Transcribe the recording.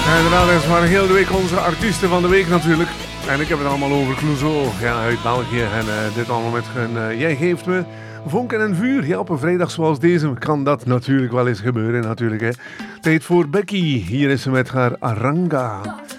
Ja, inderdaad, dat is maar heel de week onze artiesten van de week natuurlijk. En ik heb het allemaal over Clouseau, ja, uit België. En dit allemaal met Jij geeft me vonken en vuur. Ja, op een vrijdag zoals deze kan dat natuurlijk wel eens gebeuren, natuurlijk. Hè. Tijd voor Becky. Hier is ze met haar Aranga.